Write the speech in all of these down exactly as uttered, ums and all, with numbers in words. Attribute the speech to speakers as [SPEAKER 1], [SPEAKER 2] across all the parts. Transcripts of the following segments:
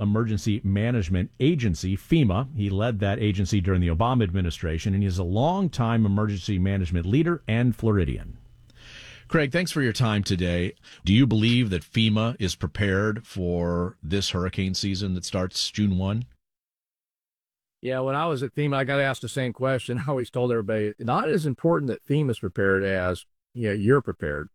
[SPEAKER 1] Emergency Management Agency, FEMA. He led that agency during the Obama administration, and he's a longtime emergency management leader and Floridian. Craig, thanks for your time today. Do you believe that FEMA is prepared for this hurricane season that starts June first?
[SPEAKER 2] Yeah, when I was at FEMA, I got asked the same question. I always told everybody, not as important that FEMA's prepared as you know, you're prepared,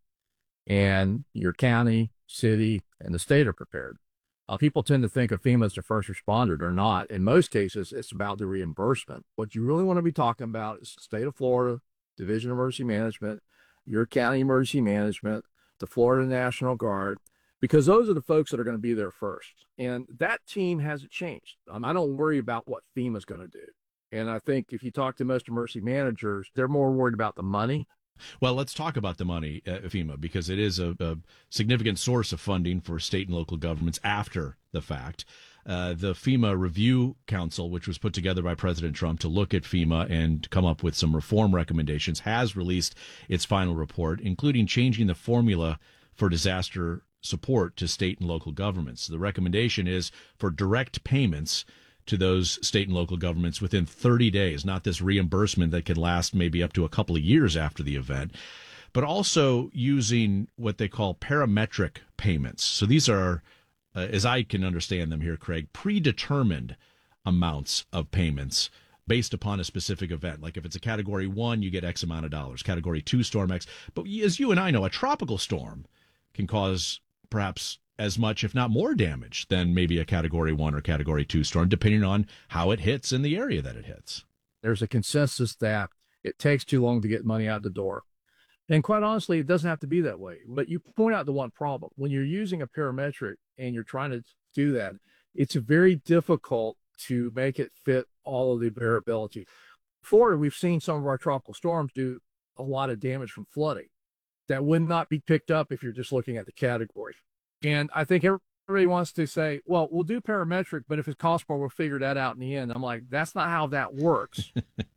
[SPEAKER 2] and your county, city, and the state are prepared. Uh, people tend to think of FEMA as the first responder. They're not. In most cases, it's about the reimbursement. What you really want to be talking about is the state of Florida, Division of Emergency Management, your county emergency management, the Florida National Guard, because those are the folks that are going to be there first. And that team hasn't changed. Um, I don't worry about what FEMA's going to do. And I think if you talk to most emergency managers, they're more worried about the money.
[SPEAKER 1] Well, let's talk about the money, uh, FEMA, because it is a, a significant source of funding for state and local governments after the fact. Uh, the FEMA Review Council, which was put together by President Trump to look at FEMA and come up with some reform recommendations, has released its final report, including changing the formula for disaster support to state and local governments. The recommendation is for direct payments to those state and local governments within thirty days, not this reimbursement that can last maybe up to a couple of years after the event, but also using what they call parametric payments. So these are, uh, as I can understand them here, Craig, predetermined amounts of payments based upon a specific event. Like if it's a category one, you get X amount of dollars, category two storm X. But as you and I know, a tropical storm can cause perhaps as much, if not more damage than maybe a category one or category two storm, depending on how it hits in the area that it hits.
[SPEAKER 2] There's a consensus that it takes too long to get money out the door. And quite honestly, it doesn't have to be that way. But you point out the one problem. When you're using a parametric and you're trying to do that, it's very difficult to make it fit all of the variability. Florida, we've seen some of our tropical storms do a lot of damage from flooding that would not be picked up if you're just looking at the category. And I think everybody wants to say, well, we'll do parametric, but if it costs more, we'll figure that out in the end. I'm like, that's not how that works.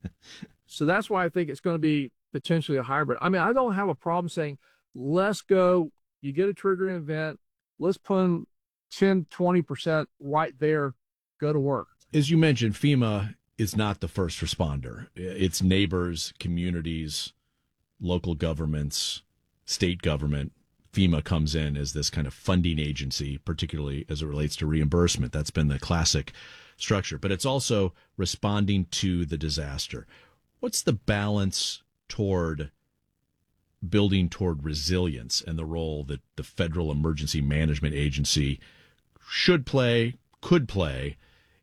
[SPEAKER 2] So that's why I think it's going to be potentially a hybrid. I mean, I don't have a problem saying, let's go, you get a triggering event, let's put in ten, twenty percent right there, go to work.
[SPEAKER 1] As you mentioned, FEMA is not the first responder. It's neighbors, communities, local governments, state government. FEMA comes in as this kind of funding agency, particularly as it relates to reimbursement. That's been the classic structure. But it's also responding to the disaster. What's the balance toward building toward resilience and the role that the Federal Emergency Management Agency should play, could play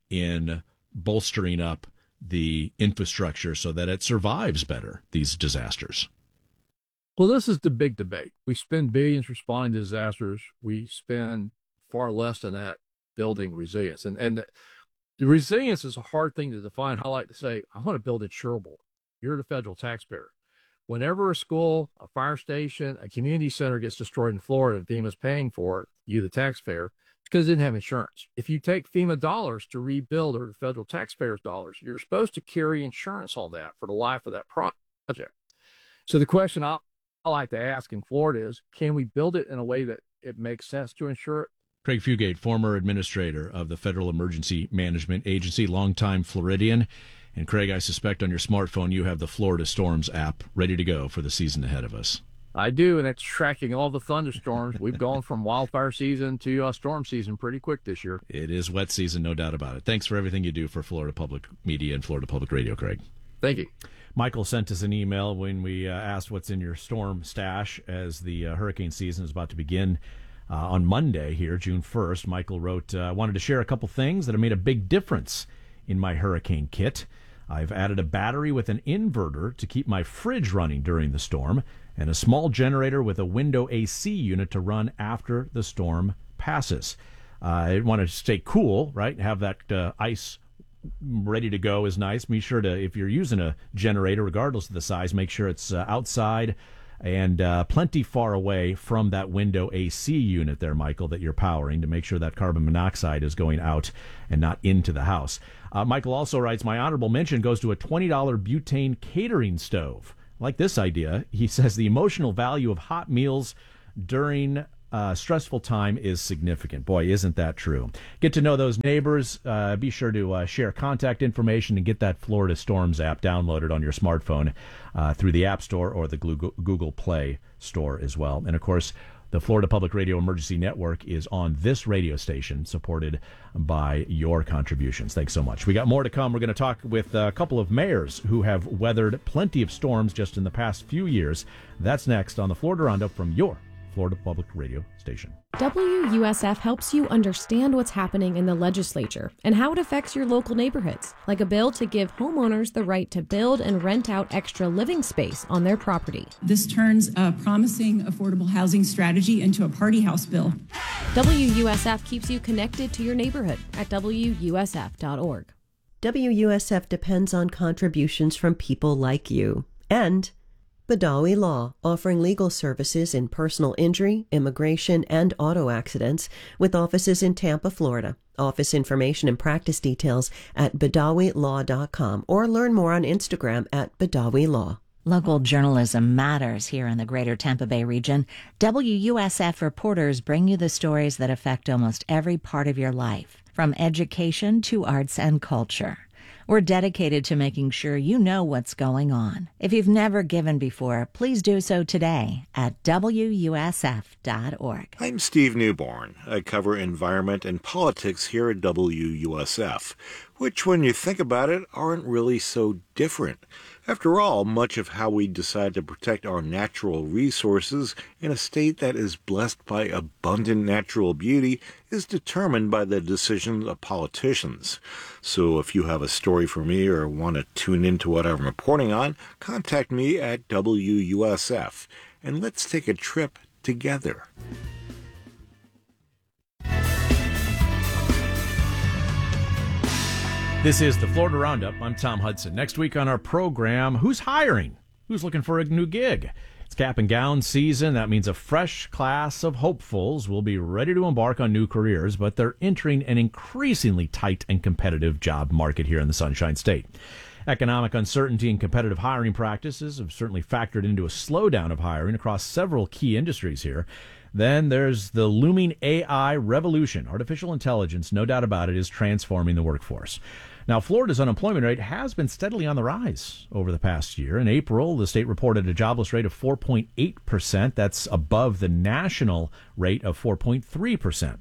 [SPEAKER 1] in bolstering up the infrastructure so that it survives better these disasters?
[SPEAKER 2] Well, this is the big debate. We spend billions responding to disasters. We spend far less than that building resilience. And and the resilience is a hard thing to define. I like to say, I want to build insurable. You're the federal taxpayer. Whenever a school, a fire station, a community center gets destroyed in Florida and FEMA's paying for it, you, the taxpayer, it's because it didn't have insurance. If you take FEMA dollars to rebuild, or the federal taxpayers' dollars, you're supposed to carry insurance on that for the life of that project. So the question I'll I like to ask in Florida is, can we build it in a way that it makes sense to insure it?
[SPEAKER 1] Craig Fugate, former administrator of the Federal Emergency Management Agency, longtime Floridian. And Craig, I suspect on your smartphone you have the Florida Storms app ready to go for the season ahead of us.
[SPEAKER 2] I do, and it's tracking all the thunderstorms. We've gone from wildfire season to uh, storm season pretty quick this year.
[SPEAKER 1] It is wet season, no doubt about it. Thanks for everything you do for Florida Public Media and Florida Public Radio, Craig.
[SPEAKER 2] Thank you.
[SPEAKER 1] Michael sent us an email when we uh, asked what's in your storm stash as the uh, hurricane season is about to begin uh, on Monday here, June first. Michael wrote, I uh, wanted to share a couple things that have made a big difference in my hurricane kit. I've added a battery with an inverter to keep my fridge running during the storm, and a small generator with a window A C unit to run after the storm passes. Uh, I want to stay cool, right? Have that uh, ice ready to go is nice. Be sure to, if you're using a generator, regardless of the size, make sure it's uh, outside and uh, plenty far away from that window A C unit there, Michael, that you're powering, to make sure that carbon monoxide is going out and not into the house. Uh, Michael also writes, my honorable mention goes to a twenty dollars butane catering stove. I like this idea. He says the emotional value of hot meals during uh, stressful time is significant. Boy, isn't that true? Get to know those neighbors. Uh, be sure to uh, share contact information and get that Florida Storms app downloaded on your smartphone uh, through the App Store or the Google Play Store as well. And, of course, the Florida Public Radio Emergency Network is on this radio station, supported by your contributions. Thanks so much. We got more to come. We're going to talk with a couple of mayors who have weathered plenty of storms just in the past few years. That's next on the Florida Roundup from your Florida Public Radio station.
[SPEAKER 3] W U S F helps you understand what's happening in the legislature and how it affects your local neighborhoods, like a bill to give homeowners the right to build and rent out extra living space on their property.
[SPEAKER 4] This turns a promising affordable housing strategy into a party house bill.
[SPEAKER 3] W U S F keeps you connected to your neighborhood at W U S F dot org.
[SPEAKER 5] W U S F depends on contributions from people like you and Badawi Law, offering legal services in personal injury, immigration, and auto accidents, with offices in Tampa, Florida. Office information and practice details at badawi law dot com or learn more on Instagram at Badawi Law.
[SPEAKER 6] Local journalism matters here in the greater Tampa Bay region. W U S F reporters bring you the stories that affect almost every part of your life, from education to arts and culture. We're dedicated to making sure you know what's going on. If you've never given before, please do so today at W U S F dot org.
[SPEAKER 7] I'm Steve Newborn. I cover environment and politics here at W U S F, which, when you think about it, aren't really so different. After all, much of how we decide to protect our natural resources in a state that is blessed by abundant natural beauty is determined by the decisions of politicians. So if you have a story for me or want to tune into what I'm reporting on, contact me at W U S F, and let's take a trip together.
[SPEAKER 1] This is the Florida Roundup. I'm Tom Hudson. Next week on our program, who's hiring? Who's looking for a new gig? It's cap and gown season. That means a fresh class of hopefuls will be ready to embark on new careers, but they're entering an increasingly tight and competitive job market here in the Sunshine State. Economic uncertainty and competitive hiring practices have certainly factored into a slowdown of hiring across several key industries here. Then there's the looming A I revolution. Artificial intelligence, no doubt about it, is transforming the workforce. Now, Florida's unemployment rate has been steadily on the rise over the past year. In April, the state reported a jobless rate of four point eight percent. That's above the national rate of four point three percent.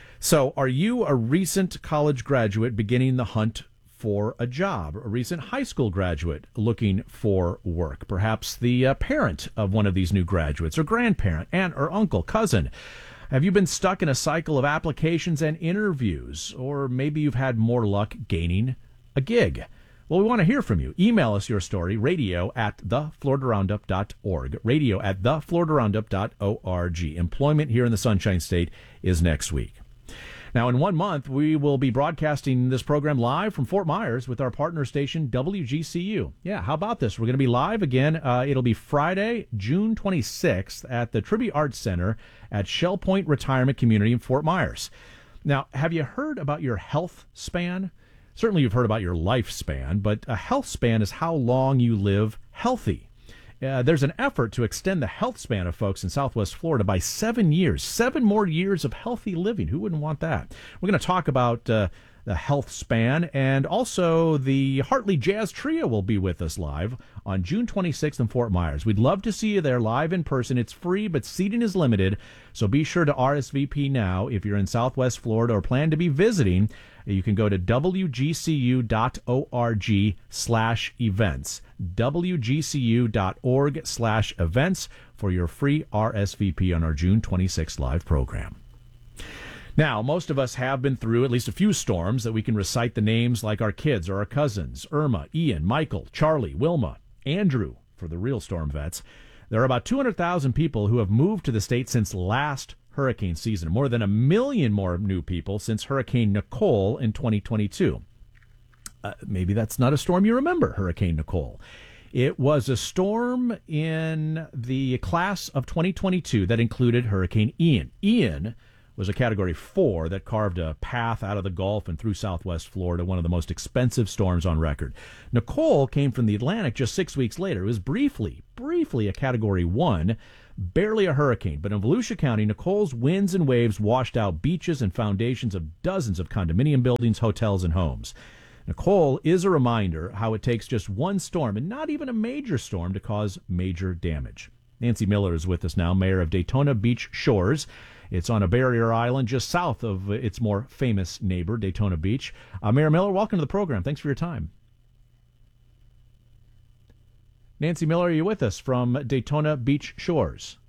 [SPEAKER 1] So are you a recent college graduate beginning the hunt for a job, a recent high school graduate looking for work, perhaps the uh, parent of one of these new graduates, or grandparent, aunt or uncle, cousin? Have you been stuck in a cycle of applications and interviews, or maybe you've had more luck gaining a gig? Well, we want to hear from you. Email us your story, radio at the florida roundup dot org, radio at the florida roundup dot org. Employment here in the Sunshine State is next week. Now, in one month, we will be broadcasting this program live from Fort Myers with our partner station, W G C U. Yeah, how about this? We're going to be live again. Uh, it'll be Friday, June twenty-sixth at the Tribute Arts Center at Shell Point Retirement Community in Fort Myers. Now, have you heard about your health span? Certainly you've heard about your lifespan, but a health span is how long you live healthy. Uh, there's an effort to extend the health span of folks in Southwest Florida by seven years, seven more years of healthy living. Who wouldn't want that? We're going to talk about uh, the health span, and also the Hartley Jazz Trio will be with us live on June twenty-sixth in Fort Myers. We'd love to see you there live in person. It's free, but seating is limited, so be sure to R S V P now if you're in Southwest Florida or plan to be visiting. You can go to W G C U dot org slash events, W G C U dot org slash events for your free R S V P on our June twenty-sixth live program. Now, most of us have been through at least a few storms that we can recite the names like our kids or our cousins: Irma, Ian, Michael, Charlie, Wilma, Andrew, for the real storm vets. There are about two hundred thousand people who have moved to the state since last hurricane season, more than a million more new people since Hurricane Nicole in twenty twenty-two. Uh, maybe that's not a storm you remember, Hurricane Nicole. It was a storm in the class of twenty twenty-two that included Hurricane Ian. Ian was a Category four that carved a path out of the Gulf and through southwest Florida, one of the most expensive storms on record. Nicole came from the Atlantic just six weeks later. It was briefly, briefly a Category one, barely a hurricane. But in Volusia County, Nicole's winds and waves washed out beaches and foundations of dozens of condominium buildings, hotels, and homes. Nicole is a reminder how it takes just one storm, and not even a major storm, to cause major damage. Nancy Miller is with us now, mayor of Daytona Beach Shores. It's on a barrier island just south of its more famous neighbor, Daytona Beach. Uh, Mayor Miller, welcome to the program. Thanks for your time. Nancy Miller, are you with us from Daytona Beach Shores?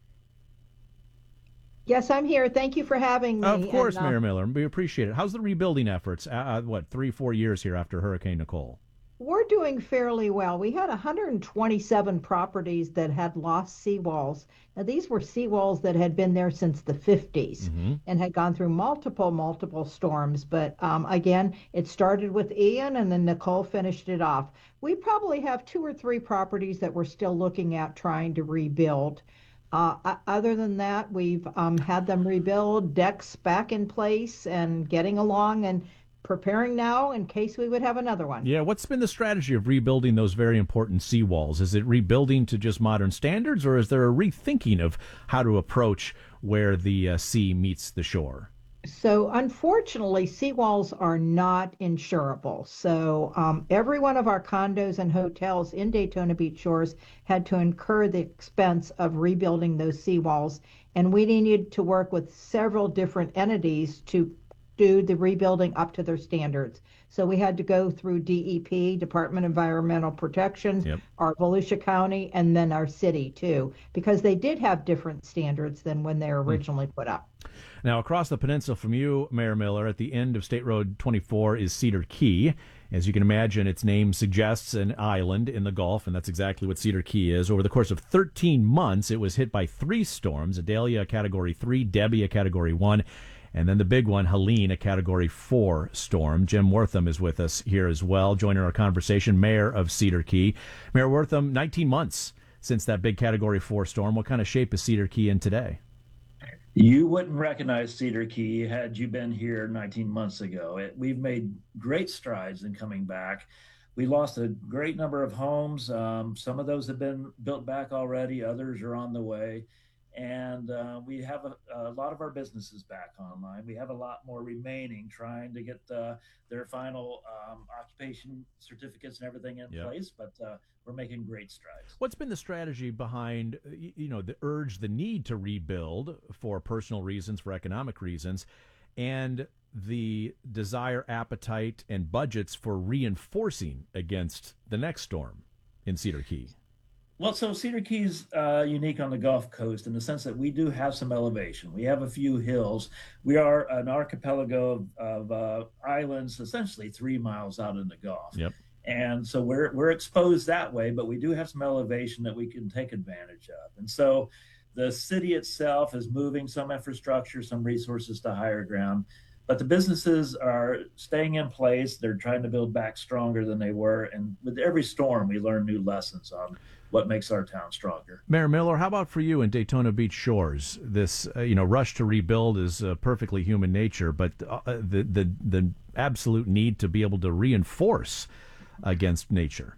[SPEAKER 8] Yes, I'm here. Thank you for having me.
[SPEAKER 1] Of course,
[SPEAKER 8] and, uh,
[SPEAKER 1] Mayor Miller. We appreciate it. How's the rebuilding efforts, uh, what, three, four years here after Hurricane Nicole?
[SPEAKER 8] We're doing fairly well. We had one hundred twenty-seven properties that had lost seawalls. Now, these were seawalls that had been there since the fifties mm-hmm. and had gone through multiple, multiple storms. But um, again, it started with Ian and then Nicole finished it off. We probably have two or three properties that we're still looking at trying to rebuild. Uh, other than that, we've um, had them rebuild, decks back in place and getting along and preparing now in case we would have another one.
[SPEAKER 1] Yeah, what's been the strategy of rebuilding those very important seawalls? Is it rebuilding to just modern standards, or is there a rethinking of how to approach where the uh, sea meets the shore?
[SPEAKER 8] So unfortunately, seawalls are not insurable. So um, every one of our condos and hotels in Daytona Beach Shores had to incur the expense of rebuilding those seawalls. And we needed to work with several different entities to do the rebuilding up to their standards. So we had to go through D E P, Department of Environmental Protection, yep. our Volusia County, and then our city too, because they did have different standards than when they were originally mm. put up.
[SPEAKER 1] Now, across the peninsula from you, Mayor Miller, at the end of State Road twenty-four is Cedar Key. As you can imagine, its name suggests an island in the Gulf, and that's exactly what Cedar Key is. Over the course of thirteen months, it was hit by three storms: Adelia, a Category three, Debbie, a Category one, and then the big one, Helene, a Category four storm. Jim Wortham is with us here as well, joining our conversation, Mayor of Cedar Key. Mayor Wortham, nineteen months since that big Category four storm. What kind of shape is Cedar Key in today?
[SPEAKER 9] You wouldn't recognize Cedar Key had you been here nineteen months ago. It, we've made great strides in coming back. We lost a great number of homes. Um, some of those have been built back already. Others are on the way. And uh, we have a, a lot of our businesses back online. We have a lot more remaining, trying to get uh, their final um, occupation certificates and everything in yep. place. But uh, we're making great strides.
[SPEAKER 1] What's been the strategy behind, you know, the urge, the need to rebuild for personal reasons, for economic reasons, and the desire, appetite, and budgets for reinforcing against the next storm in Cedar Key?
[SPEAKER 9] Well, so Cedar Key's uh, unique on the Gulf Coast in the sense that we do have some elevation. We have a few hills. We are an archipelago of, of uh, islands, essentially three miles out in the Gulf.
[SPEAKER 1] Yep.
[SPEAKER 9] And so we're we're exposed that way, but we do have some elevation that we can take advantage of. And so the city itself is moving some infrastructure, some resources to higher ground, but the businesses are staying in place. They're trying to build back stronger than they were. And with every storm, we learn new lessons on what makes our town stronger.
[SPEAKER 1] Mayor Miller, how about for you in Daytona Beach Shores? This, uh, you know, rush to rebuild is uh, perfectly human nature, but uh, the, the the absolute need to be able to reinforce against nature.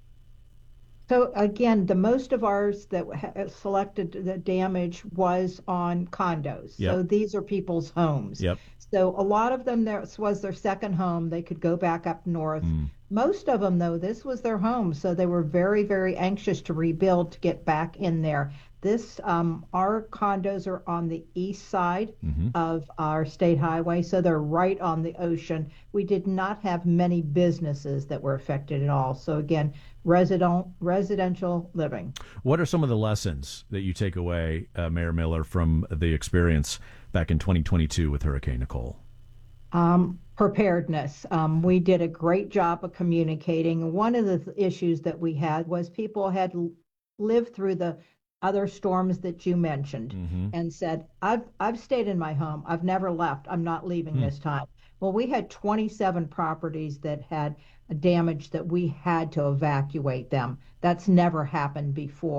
[SPEAKER 8] So again, the most of ours that ha- selected the damage was on condos. Yep. So these are people's homes.
[SPEAKER 1] Yep.
[SPEAKER 8] So a lot of them, this was their second home. They could go back up north. Mm. Most of them, though, this was their home. So they were very, very anxious to rebuild to get back in there. This, um, our condos are on the east side mm-hmm. of our state highway, so they're right on the ocean. We did not have many businesses that were affected at all. So again, resident residential living.
[SPEAKER 1] What are some of the lessons that you take away, uh, Mayor Miller, from the experience back in twenty twenty-two with Hurricane Nicole?
[SPEAKER 8] Um, preparedness. Um, we did a great job of communicating. One of the th- issues that we had was people had l- lived through the other storms that you mentioned mm-hmm. and said, I've I've stayed in my home. I've never left. I'm not leaving mm. this time. Well, we had twenty-seven properties that had damage that we had to evacuate them. That's never happened before.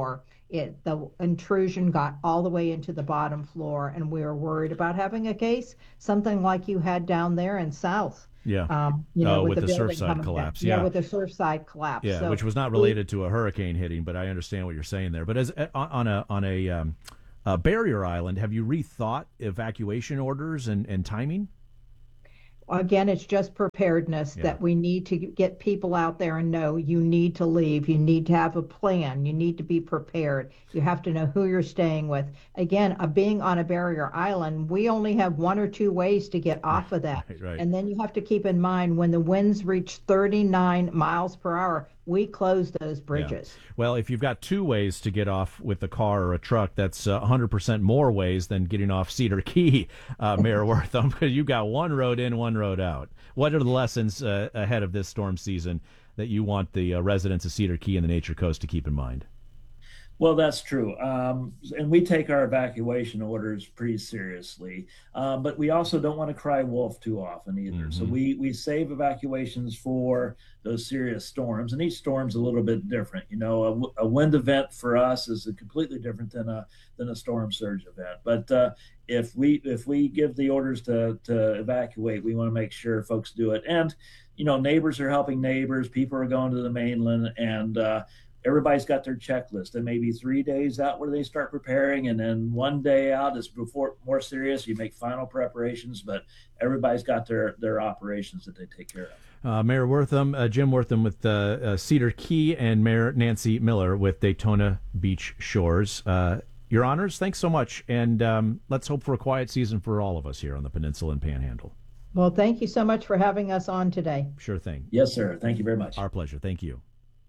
[SPEAKER 8] It, the intrusion got all the way into the bottom floor, and we were worried about having a case, something like you had down there in South.
[SPEAKER 1] Yeah.
[SPEAKER 8] Um, you know,
[SPEAKER 1] Oh,
[SPEAKER 8] with,
[SPEAKER 1] with
[SPEAKER 8] the,
[SPEAKER 1] the
[SPEAKER 8] building
[SPEAKER 1] Surfside
[SPEAKER 8] coming
[SPEAKER 1] collapse.
[SPEAKER 8] down.
[SPEAKER 1] Yeah.
[SPEAKER 8] with the Surfside collapse.
[SPEAKER 1] Yeah,
[SPEAKER 8] So
[SPEAKER 1] which was not related to a hurricane hitting, but I understand what you're saying there. But as on a on a, um, a barrier island, have you rethought evacuation orders and, and timing?
[SPEAKER 8] Again, it's just preparedness
[SPEAKER 1] Yeah.
[SPEAKER 8] that we need to get people out there and know you need to leave. You need to have a plan. You need to be prepared. You have to know who you're staying with. Again, uh, being on a barrier island, we only have one or two ways to get off of that.
[SPEAKER 1] Right, right.
[SPEAKER 8] And then you have to keep in mind when the winds reach thirty-nine miles per hour, we close those bridges.
[SPEAKER 1] Yeah. Well, if you've got two ways to get off with a car or a truck, that's uh, one hundred percent more ways than getting off Cedar Key, uh, Mayor Wortham, because you've got one road in, one road out. What are the lessons uh, ahead of this storm season that you want the uh, residents of Cedar Key and the Nature Coast to keep in mind?
[SPEAKER 9] Well, that's true. Um, and we take our evacuation orders pretty seriously. Um, but we also don't want to cry wolf too often either. Mm-hmm. So we, we save evacuations for those serious storms. And each storm's a little bit different. You know, a, a wind event for us is a completely different than a than a storm surge event. But uh, if we if we give the orders to, to evacuate, we want to make sure folks do it. And, you know, neighbors are helping neighbors. People are going to the mainland. And uh, everybody's got their checklist, and maybe three days out where they start preparing, and then one day out is before more serious. You make final preparations, but everybody's got their their operations that they take care of.
[SPEAKER 1] Uh, Mayor Wortham, uh, Jim Wortham with uh, uh, Cedar Key, and Mayor Nancy Miller with Daytona Beach Shores. Uh, your honors, thanks so much, and um, let's hope for a quiet season for all of us here on the Peninsula and Panhandle.
[SPEAKER 8] Well, thank you so much for having us on today.
[SPEAKER 1] Sure thing.
[SPEAKER 9] Yes, sir. Thank you very much.
[SPEAKER 1] Our pleasure. Thank you.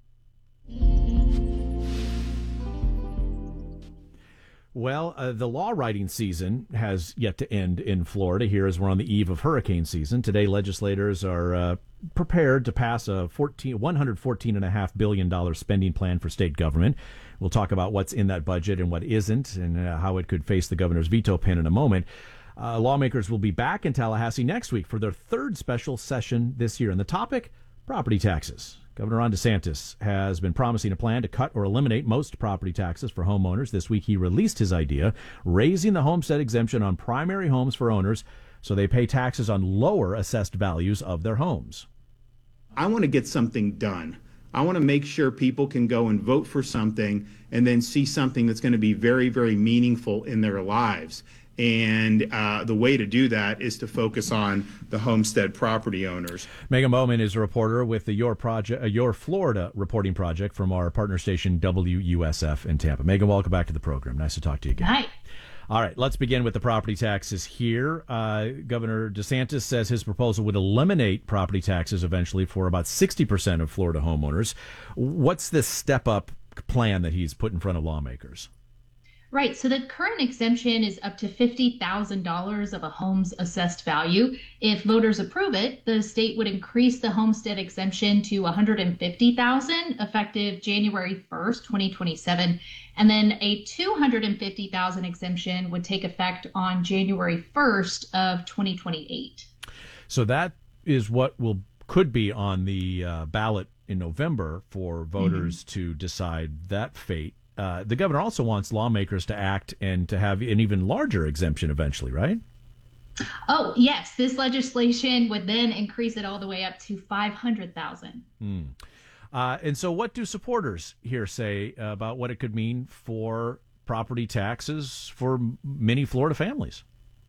[SPEAKER 1] Well, uh, the law writing season has yet to end in Florida here as we're on the eve of hurricane season. Today, legislators are uh, prepared to pass a one hundred fourteen point five billion dollars spending plan for state government. We'll talk about what's in that budget and what isn't, and uh, how it could face the governor's veto pen in a moment. Uh, lawmakers will be back in Tallahassee next week for their third special session this year. And the topic, property taxes. Governor Ron DeSantis has been promising a plan to cut or eliminate most property taxes for homeowners. This week he released his idea, raising the homestead exemption on primary homes for owners so they pay taxes on lower assessed values of their homes.
[SPEAKER 10] I want to get something done. I want to make sure people can go and vote for something and then see something that's going to be very, very meaningful in their lives. And uh, the way to do that is to focus on the homestead property owners.
[SPEAKER 1] Megan Bowman is a reporter with the Your Project, uh, Your Florida reporting project from our partner station W U S F in Tampa. Megan, welcome back to the program. Nice to talk to you again.
[SPEAKER 11] Hi.
[SPEAKER 1] All right, let's begin with the property taxes here. Uh, Governor DeSantis says his proposal would eliminate property taxes eventually for about sixty percent of Florida homeowners. What's this step-up plan that he's put in front of lawmakers?
[SPEAKER 11] Right. So the current exemption is up to fifty thousand dollars of a home's assessed value. If voters approve it, the state would increase the homestead exemption to one hundred fifty thousand dollars effective January first, twenty twenty-seven. And then a two hundred fifty thousand dollars exemption would take effect on January first of twenty twenty-eight.
[SPEAKER 1] So that is what will could be on the uh, ballot in November for voters mm-hmm. to decide that fate. Uh, the governor also wants lawmakers to act and to have an even larger exemption eventually, right?
[SPEAKER 11] Oh, yes. This legislation would then increase it all the way up to five hundred thousand dollars.
[SPEAKER 1] Hmm. Uh, and so what do supporters here say about what it could mean for property taxes for many Florida families?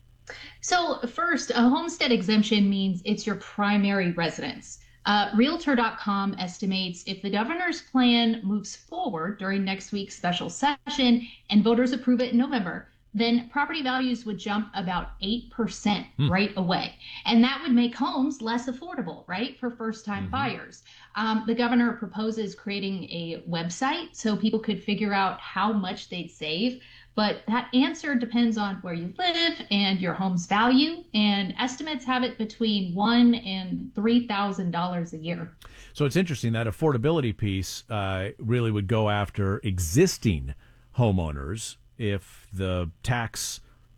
[SPEAKER 11] So first, a homestead exemption means it's your primary residence. Uh, Realtor dot com estimates if the governor's plan moves forward during next week's special session and voters approve it in November, then property values would jump about eight percent mm. right away. And that would make homes less affordable, right, for first-time mm-hmm. buyers. Um, the governor proposes creating a website so people could figure out how much they'd save. But that answer depends on where you live and your home's value, and estimates have it between one and three thousand dollars a year.
[SPEAKER 1] So it's interesting that affordability piece uh, really would go after existing homeowners. If the tax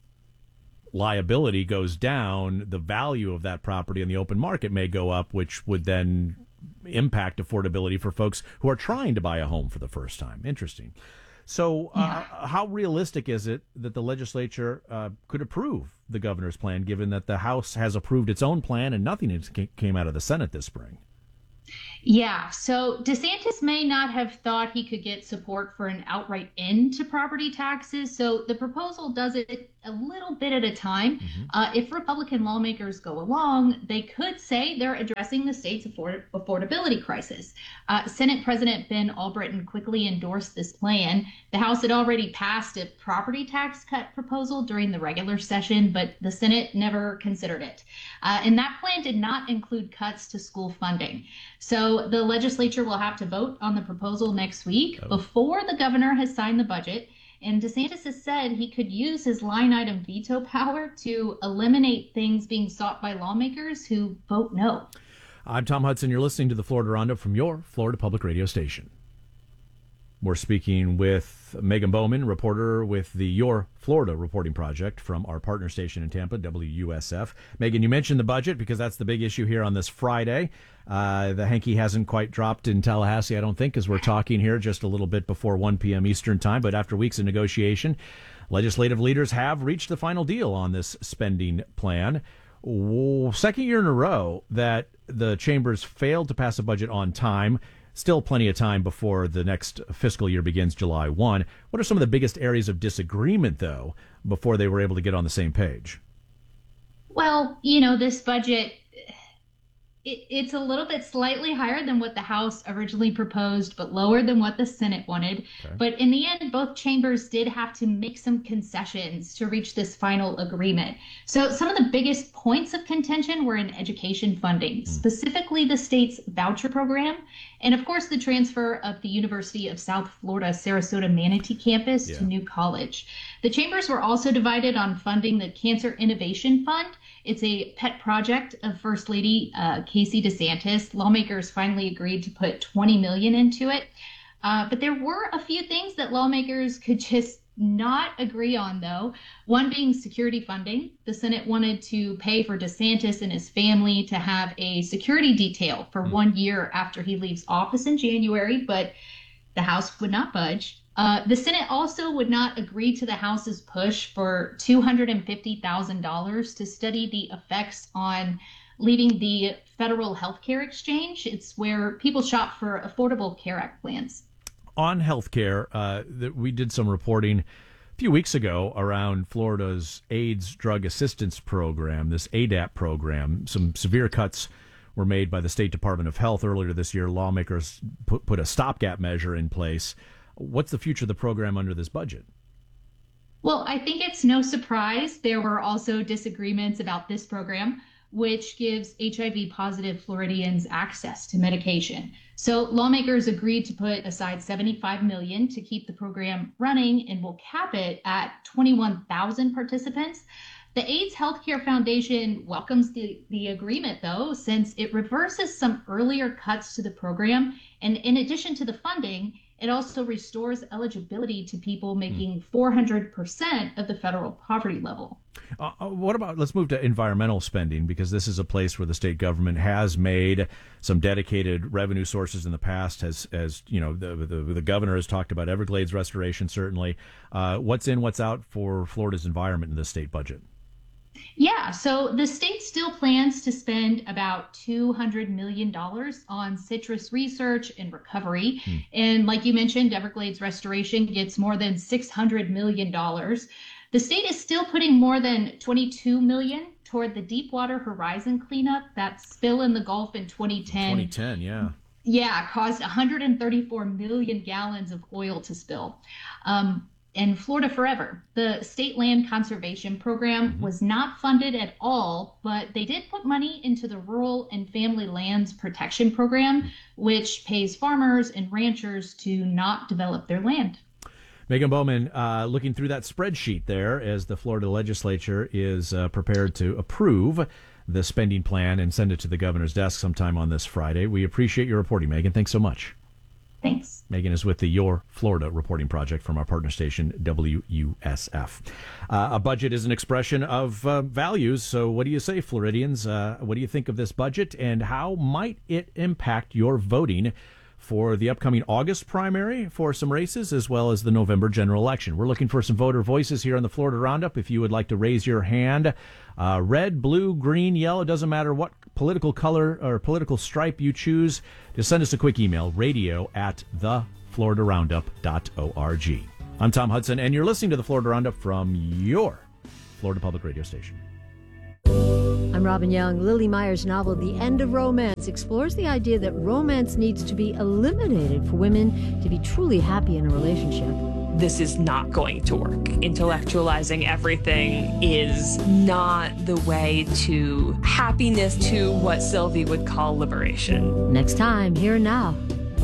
[SPEAKER 1] liability goes down, the value of that property in the open market may go up, which would then impact affordability for folks who are trying to buy a home for the first time. Interesting. So uh,
[SPEAKER 11] Yeah.
[SPEAKER 1] how realistic is it that the legislature uh, could approve the governor's plan, given that the House has approved its own plan and nothing has ca- came out of the Senate this spring?
[SPEAKER 11] Yeah, so DeSantis may not have thought he could get support for an outright end to property taxes, so the proposal does it a little bit at a time.
[SPEAKER 1] Mm-hmm.
[SPEAKER 11] Uh, if Republican lawmakers go along, they could say they're addressing the state's afford- affordability crisis. Uh, Senate President Ben Albritton quickly endorsed this plan. The House had already passed a property tax cut proposal during the regular session, but the Senate never considered it. Uh, and that plan did not include cuts to school funding. So the legislature will have to vote on the proposal next week
[SPEAKER 1] Oh.
[SPEAKER 11] before the governor has signed the budget. And DeSantis has said he could use his line item veto power to eliminate things being sought by lawmakers who vote no.
[SPEAKER 1] I'm Tom Hudson. You're listening to the Florida Roundup from your Florida Public Radio station. We're speaking with Megan Bowman, reporter with the Your Florida Reporting Project from our partner station in Tampa, W U S F. Megan, you mentioned the budget because that's the big issue here on this Friday. Uh, the hanky hasn't quite dropped in Tallahassee, I don't think, as we're talking here just a little bit before one p.m. Eastern time. But after weeks of negotiation, legislative leaders have reached the final deal on this spending plan. Second year in a row that the chambers failed to pass a budget on time. Still plenty of time before the next fiscal year begins July first. What are some of the biggest areas of disagreement, though, before they were able to get on the same page?
[SPEAKER 11] Well, you know, this budget, it, it's a little bit slightly higher than what the House originally proposed, but lower than what the Senate wanted.
[SPEAKER 1] Okay.
[SPEAKER 11] But in the end, both chambers did have to make some concessions to reach this final agreement. So some of the biggest points of contention were in education funding, mm. specifically the state's voucher program, and of course the transfer of the University of South Florida Sarasota Manatee campus
[SPEAKER 1] yeah.
[SPEAKER 11] to New College. The chambers were also divided on funding the Cancer Innovation Fund. It's a pet project of First Lady uh, Casey DeSantis. Lawmakers finally agreed to put twenty million dollars into it. Uh, but there were a few things that lawmakers could just not agree on, though. One being security funding. The Senate wanted to pay for DeSantis and his family to have a security detail for mm. one year after he leaves office in January, but the House would not budge. Uh, the Senate also would not agree to the House's push for two hundred fifty thousand dollars to study the effects on leaving the Federal Healthcare Exchange. It's where people shop for Affordable Care Act plans.
[SPEAKER 1] On healthcare, uh, that we did some reporting a few weeks ago around Florida's AIDS Drug Assistance Program, this A D A P program. Some severe cuts were made by the State Department of Health earlier this year. Lawmakers put, put a stopgap measure in place. What's the future of the program under this budget?
[SPEAKER 11] Well, I think it's no surprise there were also disagreements about this program, which gives H I V positive Floridians access to medication. So lawmakers agreed to put aside seventy-five million dollars to keep the program running and will cap it at twenty-one thousand participants. The AIDS Healthcare Foundation welcomes the, the agreement, though, since it reverses some earlier cuts to the program. And in addition to the funding, it also restores eligibility to people making four hundred percent of the federal poverty level.
[SPEAKER 1] Uh, what about, let's move to environmental spending, because this is a place where the state government has made some dedicated revenue sources in the past. Has, as you know, the, the, the governor has talked about Everglades restoration, certainly. Uh, what's in, what's out for Florida's environment in the state budget?
[SPEAKER 11] Yeah, so the state still plans to spend about two hundred million dollars on citrus research and recovery. Hmm. And like you mentioned, Everglades restoration gets more than six hundred million dollars. The state is still putting more than twenty-two million dollars toward the Deepwater Horizon cleanup. That spill in the Gulf in twenty ten.
[SPEAKER 1] twenty ten, yeah.
[SPEAKER 11] Yeah, caused one hundred thirty-four million gallons of oil to spill. Um, And Florida Forever, the state land conservation program, mm-hmm. was not funded at all, but they did put money into the Rural and Family Lands Protection Program, which pays farmers and ranchers to not develop their land.
[SPEAKER 1] Megan Bowman, uh, looking through that spreadsheet there as the Florida legislature is uh, prepared to approve the spending plan and send it to the governor's desk sometime on this Friday. We appreciate your reporting, Megan. Thanks so much.
[SPEAKER 11] Thanks.
[SPEAKER 1] Megan is with the Your Florida Reporting Project from our partner station, W U S F. Uh, a budget is an expression of uh, values. So what do you say, Floridians? Uh, what do you think of this budget, and how might it impact your voting for the upcoming August primary for some races, as well as the November general election. We're looking for some voter voices here on the Florida Roundup. If you would like to raise your hand, uh, red, blue, green, yellow, doesn't matter what political color or political stripe you choose, just send us a quick email, radio at the florida roundup dot org. I'm Tom Hudson, and you're listening to the Florida Roundup from your Florida Public Radio station.
[SPEAKER 12] I'm Robin Young. Lily Meyer's novel, The End of Romance, explores the idea that romance needs to be eliminated for women to be truly happy in a relationship.
[SPEAKER 13] This is not going to work. Intellectualizing everything is not the way to happiness, to what Sylvie would call liberation.
[SPEAKER 12] Next time, Here and Now.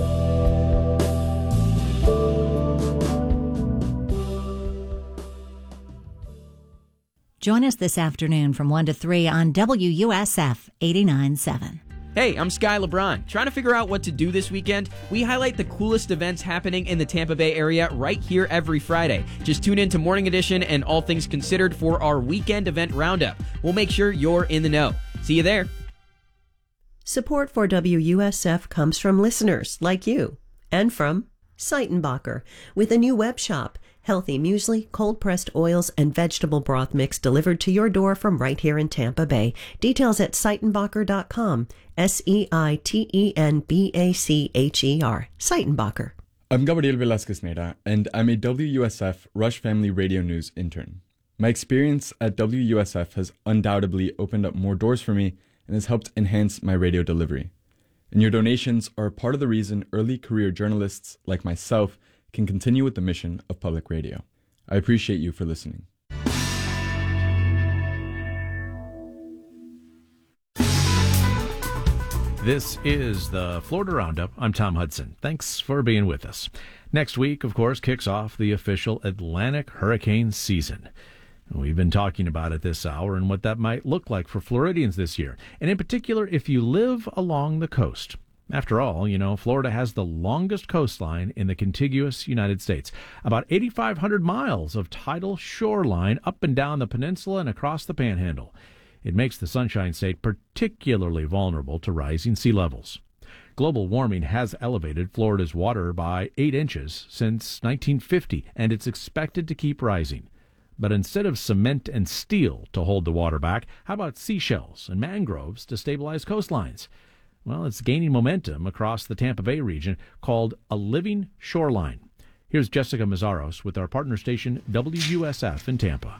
[SPEAKER 6] Join us this afternoon from one to three on W U S F eighty-nine point seven.
[SPEAKER 14] Hey, I'm Sky LeBron. Trying to figure out what to do this weekend? We highlight the coolest events happening in the Tampa Bay area right here every Friday. Just tune in to Morning Edition and All Things Considered for our weekend event roundup. We'll make sure you're in the know. See you there.
[SPEAKER 5] Support for W U S F comes from listeners like you and from Seitenbacher with a new web shop. Healthy muesli, cold-pressed oils, and vegetable broth mix delivered to your door from right here in Tampa Bay. Details at seitenbacher dot com. S E I T E N B A C H E R. Seitenbacher.
[SPEAKER 15] I'm Gabriel Velasquez Neira, and I'm a W U S F Rush Family Radio News intern. My experience at W U S F has undoubtedly opened up more doors for me and has helped enhance my radio delivery. And your donations are part of the reason early career journalists like myself can continue with the mission of public radio. I appreciate you for listening.
[SPEAKER 1] This is the Florida Roundup. I'm Tom Hudson. Thanks for being with us. Next week, of course, kicks off the official Atlantic hurricane season. We've been talking about it this hour and what that might look like for Floridians this year, and in particular, if you live along the coast. After all, you know, Florida has the longest coastline in the contiguous United States. About eighty-five hundred miles of tidal shoreline up and down the peninsula and across the Panhandle. It makes the Sunshine State particularly vulnerable to rising sea levels. Global warming has elevated Florida's water by eight inches since nineteen fifty, and it's expected to keep rising. But instead of cement and steel to hold the water back, how about seashells and mangroves to stabilize coastlines? Well, it's gaining momentum across the Tampa Bay region, called a living shoreline. Here's Jessica Mazzaros with our partner station W U S F in Tampa.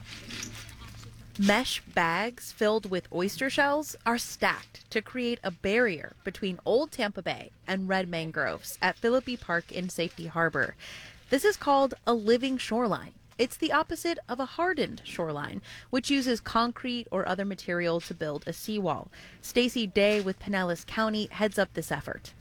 [SPEAKER 16] Mesh bags filled with oyster shells are stacked to create a barrier between Old Tampa Bay and red mangroves at Philippi Park in Safety Harbor. This is called a living shoreline. It's the opposite of a hardened shoreline, which uses concrete or other material to build a seawall. Stacy Day with Pinellas County heads up this effort.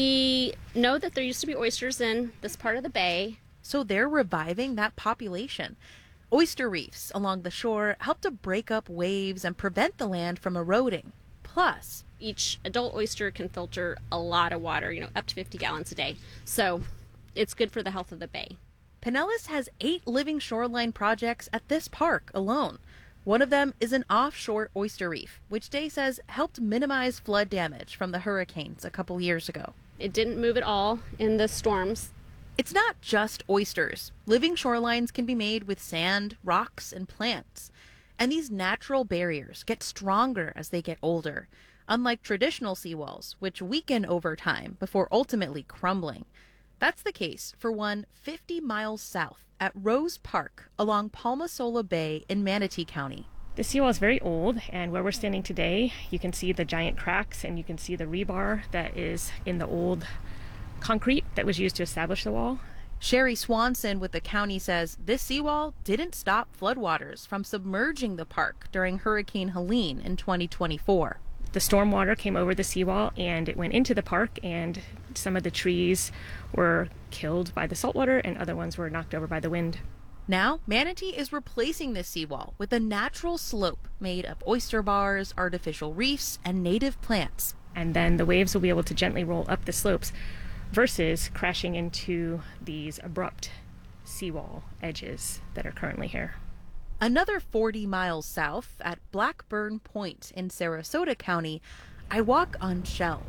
[SPEAKER 17] We know that there used to be oysters in this part of the bay.
[SPEAKER 16] So they're reviving that population. Oyster reefs along the shore help to break up waves and prevent the land from eroding. Plus,
[SPEAKER 17] each adult oyster can filter a lot of water, you know, up to fifty gallons a day. So it's good for the health of the bay.
[SPEAKER 16] Pinellas has eight living shoreline projects at this park alone. One of them is an offshore oyster reef, which Day says helped minimize flood damage from the hurricanes a couple years ago.
[SPEAKER 17] It didn't move at all in the storms.
[SPEAKER 16] It's not just oysters. Living shorelines can be made with sand, rocks, and plants. And these natural barriers get stronger as they get older, unlike traditional seawalls, which weaken over time before ultimately crumbling. That's the case for one fifty miles south at Rose Park along Palmasola Bay in Manatee County.
[SPEAKER 18] The seawall is very old, and where we're standing today, you can see the giant cracks and you can see the rebar that is in the old concrete that was used to establish the wall.
[SPEAKER 16] Sherry Swanson with the county says this seawall didn't stop floodwaters from submerging the park during Hurricane Helene in twenty twenty-four.
[SPEAKER 18] The storm water came over the seawall and it went into the park, and some of the trees were killed by the saltwater and other ones were knocked over by the wind.
[SPEAKER 16] Now, Manatee is replacing this seawall with a natural slope made of oyster bars, artificial reefs, and native plants.
[SPEAKER 18] And then the waves will be able to gently roll up the slopes versus crashing into these abrupt seawall edges that are currently here.
[SPEAKER 16] Another forty miles south at Blackburn Point in Sarasota County, I walk on shells.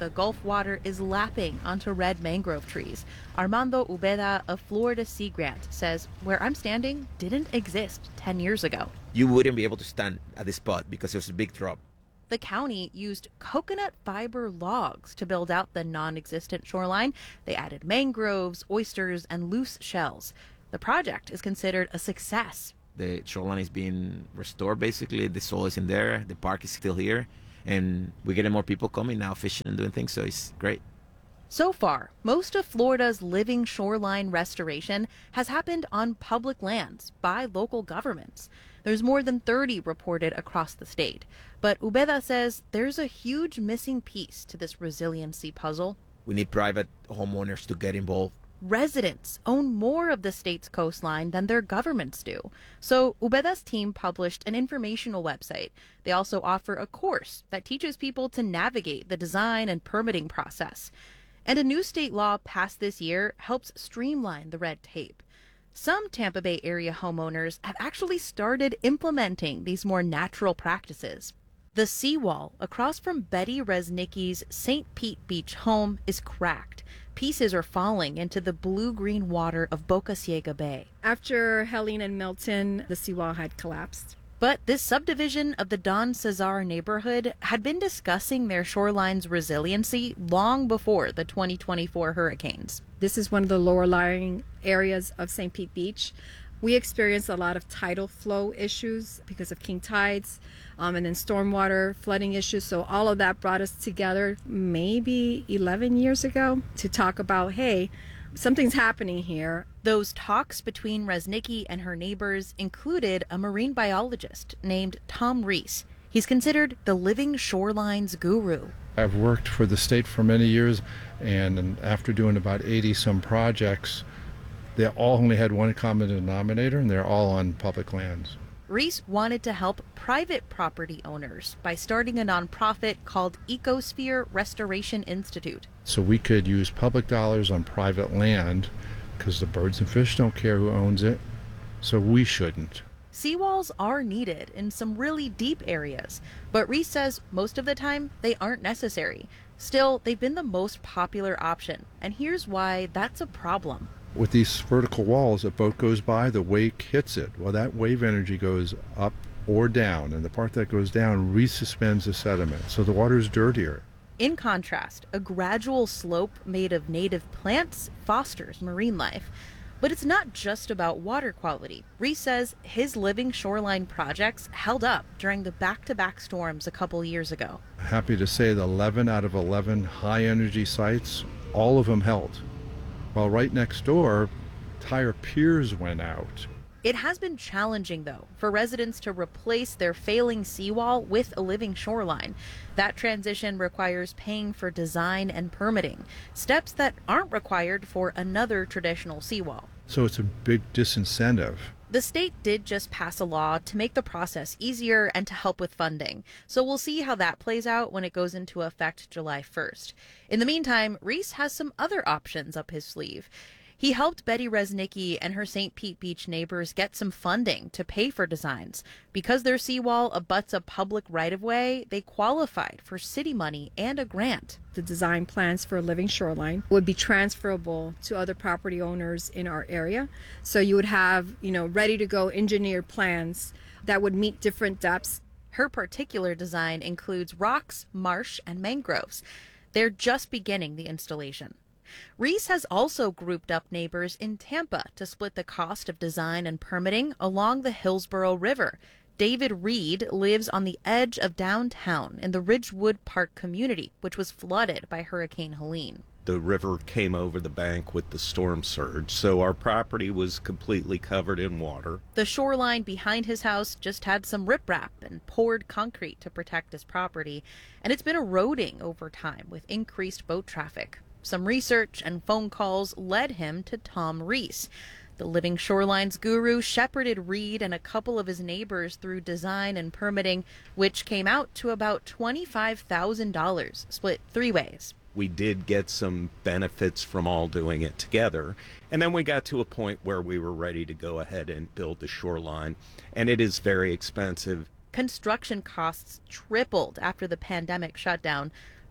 [SPEAKER 16] the Gulf water is lapping onto red mangrove trees. Armando Ubeda of Florida Sea Grant says where I'm standing didn't exist ten years ago.
[SPEAKER 19] You wouldn't be able to stand at this spot because there's a big drop.
[SPEAKER 16] The county used coconut fiber logs to build out the non-existent shoreline. They added mangroves, oysters, and loose shells. The project is considered a success.
[SPEAKER 19] The shoreline is being restored, basically. The soil is in there. The park is still here. And we're getting more people coming now, fishing and doing things, so it's great.
[SPEAKER 16] So far, most of Florida's living shoreline restoration has happened on public lands by local governments. There's more than thirty reported across the state. But Ubeda says there's a huge missing piece to this resiliency puzzle.
[SPEAKER 19] We need private homeowners to get involved.
[SPEAKER 16] Residents own more of the state's coastline than their governments do. So Ubeda's team published an informational website. They also offer a course that teaches people to navigate the design and permitting process. And a new state law passed this year helps streamline the red tape. Some Tampa Bay area homeowners have actually started implementing these more natural practices. The seawall across from Betty Resnicki's Saint Pete Beach home is cracked. Pieces are falling into the blue-green water of Boca Ciega Bay.
[SPEAKER 20] After Helene and Milton, the seawall had collapsed.
[SPEAKER 16] But this subdivision of the Don Cesar neighborhood had been discussing their shoreline's resiliency long before the twenty twenty-four hurricanes.
[SPEAKER 20] This is one of the lower lying areas of Saint Pete Beach. We experienced a lot of tidal flow issues because of king tides, um, and then stormwater flooding issues. So all of that brought us together maybe eleven years ago to talk about, hey, something's happening here.
[SPEAKER 16] Those talks between Resnicki and her neighbors included a marine biologist named Tom Reese. He's considered the living shorelines guru.
[SPEAKER 21] I've worked for the state for many years, and after doing about eighty some projects, they all only had one common denominator, and they're all on public lands.
[SPEAKER 16] Reese wanted to help private property owners by starting a nonprofit called Ecosphere Restoration Institute.
[SPEAKER 21] So we could use public dollars on private land because the birds and fish don't care who owns it, so we shouldn't.
[SPEAKER 16] Seawalls are needed in some really deep areas, but Reese says most of the time they aren't necessary. Still, they've been the most popular option, and here's why that's a problem.
[SPEAKER 21] With these vertical walls, a boat goes by, the wake hits it. Well, that wave energy goes up or down, and the part that goes down resuspends the sediment, so the water is dirtier.
[SPEAKER 16] In contrast, a gradual slope made of native plants fosters marine life. But it's not just about water quality. Reese says his living shoreline projects held up during the back-to-back storms a couple years ago.
[SPEAKER 21] Happy to say that eleven out of eleven high-energy sites, all of them held. While right next door, entire piers went out.
[SPEAKER 16] It has been challenging, though, for residents to replace their failing seawall with a living shoreline. That transition requires paying for design and permitting, steps that aren't required for another traditional seawall.
[SPEAKER 21] So it's a big disincentive.
[SPEAKER 16] The state did just pass a law to make the process easier and to help with funding. So we'll see how that plays out when it goes into effect July first. In the meantime, Reese has some other options up his sleeve. He helped Betty Resnicki and her Saint Pete Beach neighbors get some funding to pay for designs. Because their seawall abuts a public right-of-way, they qualified for city money and a grant.
[SPEAKER 20] The design plans for a living shoreline would be transferable to other property owners in our area. So you would have, you know, ready-to-go engineered plans that would meet different depths.
[SPEAKER 16] Her particular design includes rocks, marsh, and mangroves. They're just beginning the installation. Reese has also grouped up neighbors in Tampa to split the cost of design and permitting along the Hillsborough River. David Reed lives on the edge of downtown in the Ridgewood Park community, which was flooded by Hurricane Helene.
[SPEAKER 22] The river came over the bank with the storm surge, so our property was completely covered in water.
[SPEAKER 16] The shoreline behind his house just had some riprap and poured concrete to protect his property, and it's been eroding over time with increased boat traffic. Some research and phone calls led him to Tom Reese. The Living Shorelines guru shepherded Reed and a couple of his neighbors through design and permitting, which came out to about twenty-five thousand dollars, split three ways.
[SPEAKER 22] We did get some benefits from all doing it together, and then we got to a point where we were ready to go ahead and build the shoreline, and it is very expensive.
[SPEAKER 16] Construction costs tripled after the pandemic shutdown.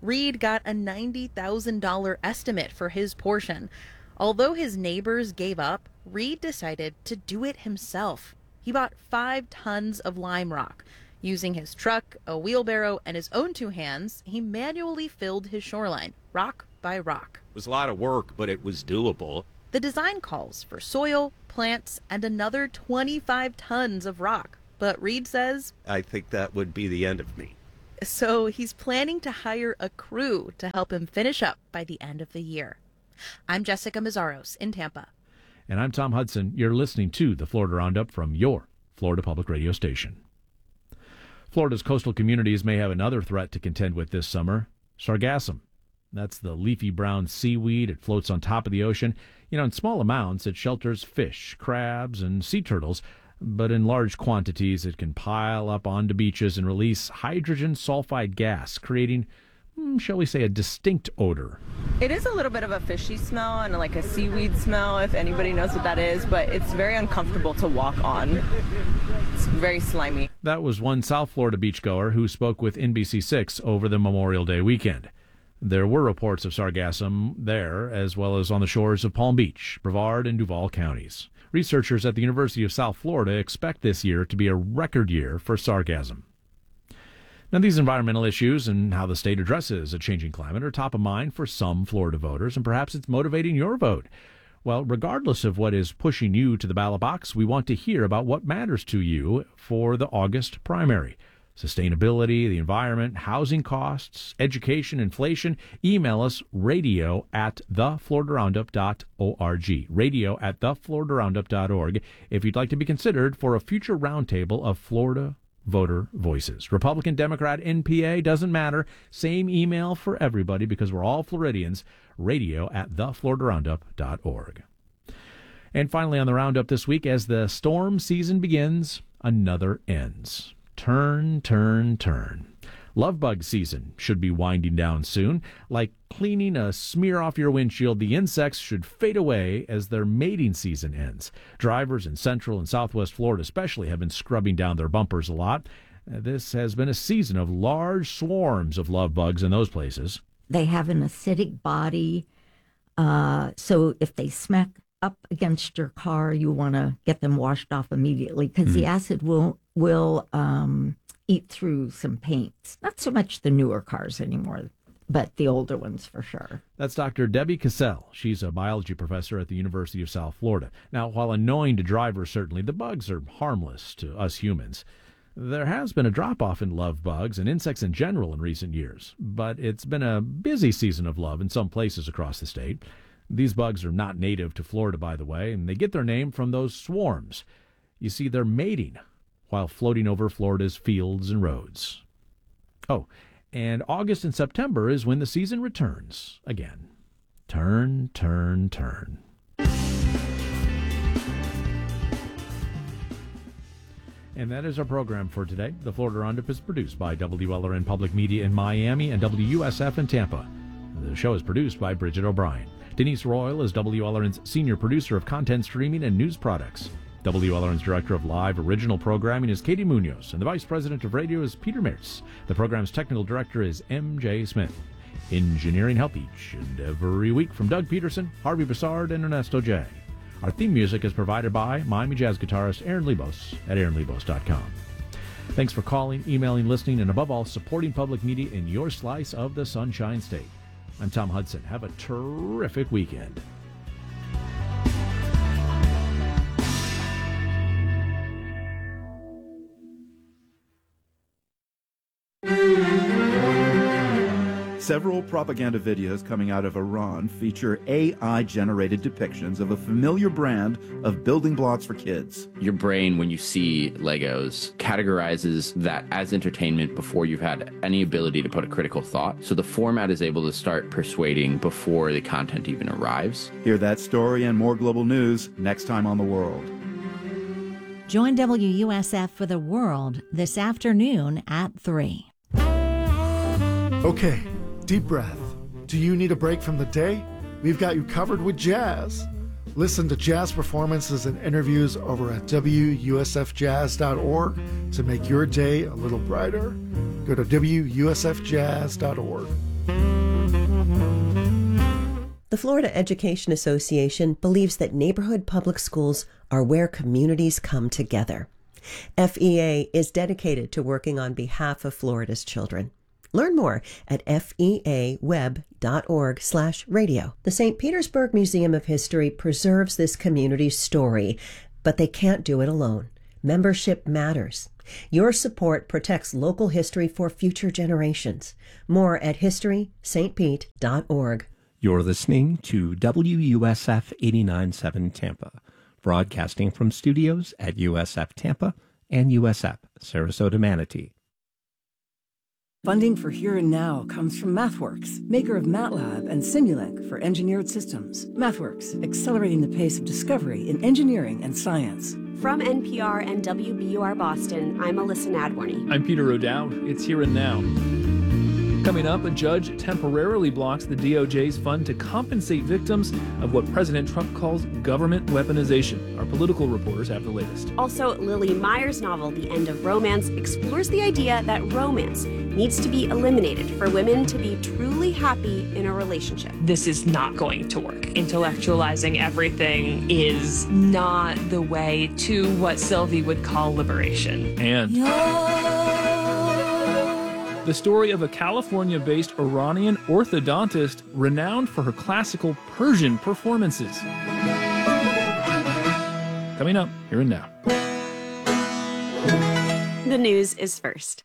[SPEAKER 16] Reed got a ninety thousand dollars estimate for his portion. Although his neighbors gave up, Reed decided to do it himself. He bought five tons of lime rock. Using his truck, a wheelbarrow, and his own two hands, he manually filled his shoreline, rock by rock.
[SPEAKER 22] It was a lot of work, but it was doable.
[SPEAKER 16] The design calls for soil, plants, and another twenty-five tons of rock. But Reed says,
[SPEAKER 22] I think that would be the end of me.
[SPEAKER 16] So he's planning to hire a crew to help him finish up by the end of the year. I'm Jessica Mazzaros in Tampa.
[SPEAKER 1] And I'm Tom Hudson. You're listening to the Florida Roundup from your Florida Public Radio station. Florida's coastal communities may have another threat to contend with this summer: sargassum. That's the leafy brown seaweed. It floats on top of the ocean. You know, in small amounts, it shelters fish, crabs, and sea turtles. But in large quantities, it can pile up onto beaches and release hydrogen sulfide gas, creating, shall we say, a distinct odor.
[SPEAKER 2] It is a little bit of a fishy smell and like a seaweed smell, if anybody knows what that is, but it's very uncomfortable to walk on. It's very slimy.
[SPEAKER 1] That was one South Florida beachgoer who spoke with N B C six over the Memorial Day weekend. There were reports of sargassum there, as well as on the shores of Palm Beach, Brevard, and Duval counties. Researchers at the University of South Florida expect this year to be a record year for sargassum. Now, these environmental issues and how the state addresses a changing climate are top of mind for some Florida voters, and perhaps it's motivating your vote. Well, regardless of what is pushing you to the ballot box, we want to hear about what matters to you for the August primary. Sustainability, the environment, housing costs, education, inflation. Email us radio at the florida roundup dot org. Radio at the florida roundup dot org if you'd like to be considered for a future roundtable of Florida voter voices. Republican, Democrat, N P A, doesn't matter. Same email for everybody because we're all Floridians. Radio at the florida roundup dot org. And finally on the Roundup this week, as the storm season begins, another ends. Turn, turn, turn. Love bug season should be winding down soon. Like cleaning a smear off your windshield, the insects should fade away as their mating season ends. Drivers in Central and Southwest Florida especially have been scrubbing down their bumpers a lot. This has been a season of large swarms of love bugs in those places.
[SPEAKER 4] They have an acidic body, uh, so if they smack up against your car, you want to get them washed off immediately because mm-hmm. the acid will will um, eat through some paints. Not so much the newer cars anymore, but the older ones for sure.
[SPEAKER 1] That's Doctor Debbie Cassell. She's a biology professor at the University of South Florida. Now, while annoying to drivers, certainly, the bugs are harmless to us humans. There has been a drop-off in love bugs and insects in general in recent years, but it's been a busy season of love in some places across the state. These bugs are not native to Florida, by the way, and they get their name from those swarms. You see, they're mating while floating over Florida's fields and roads. Oh, and August and September is when the season returns again. Turn, turn, turn. And that is our program for today. The Florida Roundup is produced by W L R N Public Media in Miami and W U S F in Tampa. The show is produced by Bridget O'Brien. Denise Royal is W L R N's senior producer of content streaming and news products. W L R N's director of live original programming is Katie Munoz, and the vice president of radio is Peter Mertz. The program's technical director is M J Smith. Engineering help each and every week from Doug Peterson, Harvey Bassard, and Ernesto J. Our theme music is provided by Miami jazz guitarist Aaron Lebos at aaron lebos dot com. Thanks for calling, emailing, listening, and above all, supporting public media in your slice of the Sunshine State. I'm Tom Hudson. Have a terrific weekend.
[SPEAKER 23] Several propaganda videos coming out of Iran feature A I-generated depictions of a familiar brand of building blocks for kids.
[SPEAKER 24] Your brain, when you see Legos, categorizes that as entertainment before you've had any ability to put a critical thought. So the format is able to start persuading before the content even arrives.
[SPEAKER 23] Hear that story and more global news next time on The World.
[SPEAKER 6] Join W U S F for The World this afternoon at three.
[SPEAKER 25] Okay. Deep breath. Do you need a break from the day? We've got you covered with jazz. Listen to jazz performances and interviews over at W U S F jazz dot org to make your day a little brighter. Go to W U S F jazz dot org.
[SPEAKER 5] The Florida Education Association believes that neighborhood public schools are where communities come together. F E A is dedicated to working on behalf of Florida's children. Learn more at feaweb.org slash radio. The Saint Petersburg Museum of History preserves this community's story, but they can't do it alone. Membership matters. Your support protects local history for future generations. More at history st pete dot org.
[SPEAKER 3] You're listening to W U S F eighty-nine point seven Tampa, broadcasting from studios at U S F Tampa and U S F Sarasota Manatee.
[SPEAKER 7] Funding for Here and Now comes from MathWorks, maker of MATLAB and Simulink for engineered systems. MathWorks, accelerating the pace of discovery in engineering and science.
[SPEAKER 8] From N P R and W B U R Boston, I'm Alyssa Nadworny.
[SPEAKER 9] I'm Peter O'Dowd. It's Here and Now. Coming up, a judge temporarily blocks the D O J's fund to compensate victims of what President Trump calls government weaponization. Our political reporters have the latest.
[SPEAKER 8] Also, Lily Meyer's novel, The End of Romance, explores the idea that romance needs to be eliminated for women to be truly happy in a relationship.
[SPEAKER 13] This is not going to work. Intellectualizing everything is not the way to what Sylvie would call liberation.
[SPEAKER 9] And the story of a California-based Iranian orthodontist renowned for her classical Persian performances. Coming up, Here and Now.
[SPEAKER 8] The news is first.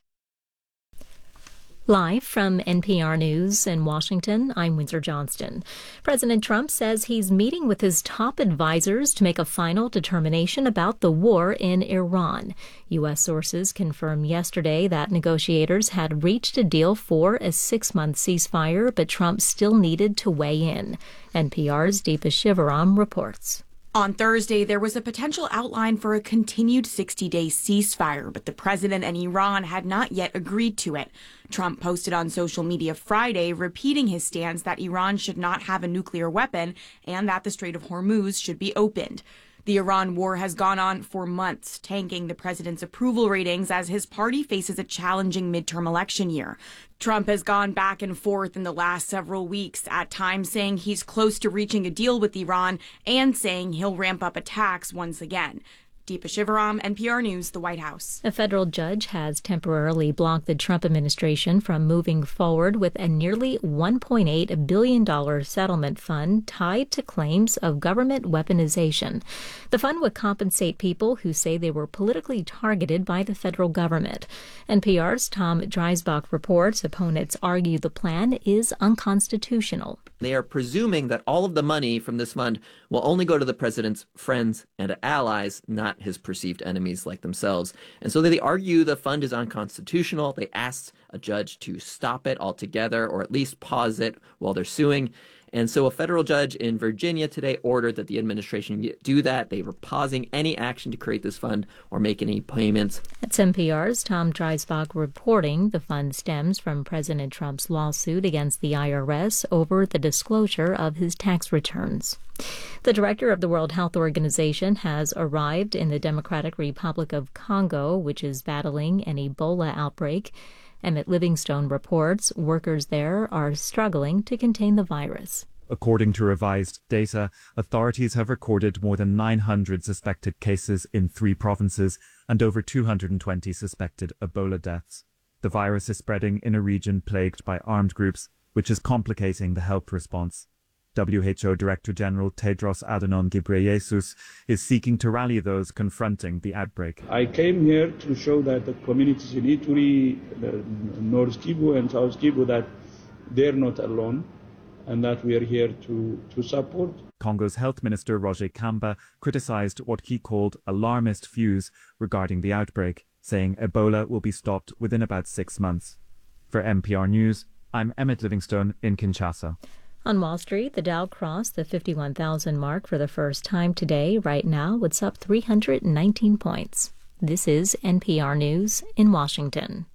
[SPEAKER 10] Live from N P R News in Washington, I'm Windsor Johnston. President Trump says he's meeting with his top advisors to make a final determination about the war in Iran. U S sources confirmed yesterday that negotiators had reached a deal for a six-month ceasefire, but Trump still needed to weigh in. N P R's Deepa Shivaram reports.
[SPEAKER 26] On Thursday, there was a potential outline for a continued sixty-day ceasefire, but the president and Iran had not yet agreed to it. Trump posted on social media Friday, repeating his stance that Iran should not have a nuclear weapon and that the Strait of Hormuz should be opened. The Iran war has gone on for months, tanking the president's approval ratings as his party faces a challenging midterm election year. Trump has gone back and forth in the last several weeks, at times saying he's close to reaching a deal with Iran and saying he'll ramp up attacks once again. Deepa Shivaram, N P R News, the White House.
[SPEAKER 10] A federal judge has temporarily blocked the Trump administration from moving forward with a nearly one point eight billion dollars settlement fund tied to claims of government weaponization. The fund would compensate people who say they were politically targeted by the federal government. N P R's Tom Dreisbach reports opponents argue the plan is unconstitutional.
[SPEAKER 27] They are presuming that all of the money from this fund will only go to the president's friends and allies, not his perceived enemies like themselves. And so they argue the fund is unconstitutional. They asked a judge to stop it altogether or at least pause it while they're suing. And so a federal judge in Virginia today ordered that the administration do that. They were pausing any action to create this fund or make any payments.
[SPEAKER 10] That's N P R's Tom Dreisbach reporting the fund stems from President Trump's lawsuit against the I R S over the disclosure of his tax returns. The director of the World Health Organization has arrived in the Democratic Republic of Congo, which is battling an Ebola outbreak. Emmett Livingstone reports workers there are struggling to contain the virus.
[SPEAKER 28] According to revised data, authorities have recorded more than nine hundred suspected cases in three provinces and over two hundred twenty suspected Ebola deaths. The virus is spreading in a region plagued by armed groups, which is complicating the health response. W H O Director General Tedros Adhanom Ghebreyesus is seeking to rally those confronting the outbreak.
[SPEAKER 29] I came here to show that the communities in Ituri, North Kivu and South Kivu, that they're not alone and that we are here to, to support.
[SPEAKER 28] Congo's Health Minister Roger Kamba criticized what he called alarmist views regarding the outbreak, saying Ebola will be stopped within about six months. For N P R News, I'm Emmett Livingstone in Kinshasa.
[SPEAKER 10] On Wall Street, the Dow crossed the fifty-one thousand mark for the first time today. Right now, it's up three hundred nineteen points. This is N P R News in Washington.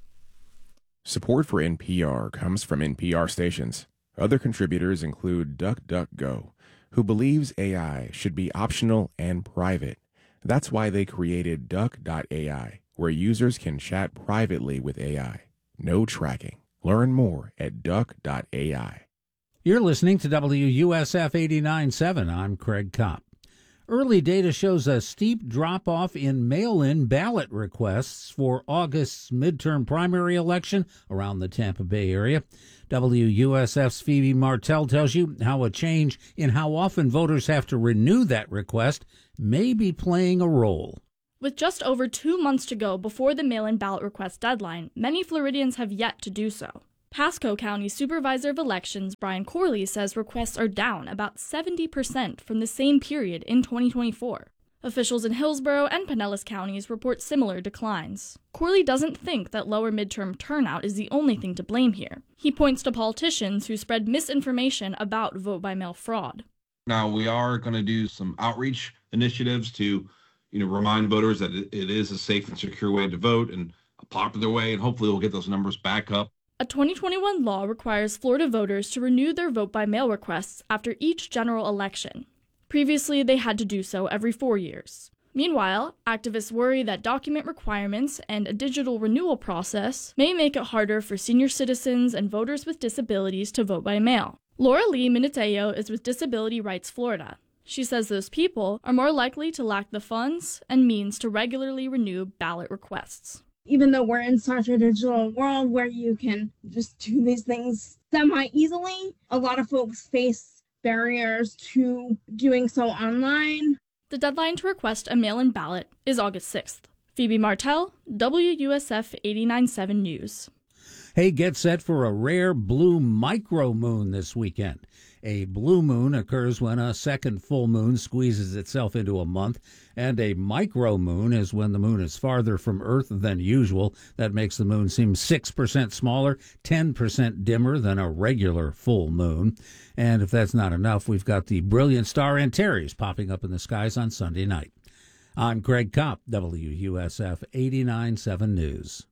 [SPEAKER 30] Support for N P R comes from N P R stations. Other contributors include DuckDuckGo, who believes A I should be optional and private. That's why they created Duck dot A I, where users can chat privately with A I. No tracking, Learn more at duck dot A I.
[SPEAKER 11] You're listening to W U S F eighty-nine point seven. I'm Craig Kopp. Early data shows a steep drop-off in mail-in ballot requests for August's midterm primary election around the Tampa Bay area. W U S F's Phoebe Martell tells you how a change in how often voters have to renew that request may be playing a role.
[SPEAKER 12] With just over two months to go before the mail-in ballot request deadline, many Floridians have yet to do so. Pasco County Supervisor of Elections Brian Corley says requests are down about seventy percent from the same period in twenty twenty-four. Officials in Hillsborough and Pinellas counties report similar declines. Corley doesn't think that lower midterm turnout is the only thing to blame here. He points to politicians who spread misinformation about vote-by-mail fraud.
[SPEAKER 14] Now, we are going to do some outreach initiatives to, you know, remind voters that it, it is a safe and secure way to vote and a popular way, and hopefully we'll get those numbers back up.
[SPEAKER 12] A twenty twenty-one law requires Florida voters to renew their vote-by-mail requests after each general election. Previously, they had to do so every four years. Meanwhile, activists worry that document requirements and a digital renewal process may make it harder for senior citizens and voters with disabilities to vote by mail. Laura Lee Minuteo is with Disability Rights Florida. She says those people are more likely to lack the funds and means to regularly renew ballot requests.
[SPEAKER 15] Even though we're in such a digital world where you can just do these things semi-easily, a lot of folks face barriers to doing so online.
[SPEAKER 12] The deadline to request a mail-in ballot is August sixth. Phoebe Martell, W U S F eighty-nine point seven News.
[SPEAKER 11] Hey, get set for a rare blue micromoon this weekend. A blue moon occurs when a second full moon squeezes itself into a month, and a micromoon is when the moon is farther from Earth than usual. That makes the moon seem six percent smaller, ten percent dimmer than a regular full moon. And if that's not enough, we've got the brilliant star Antares popping up in the skies on Sunday night. I'm Craig Kopp, W U S F eighty-nine point seven News.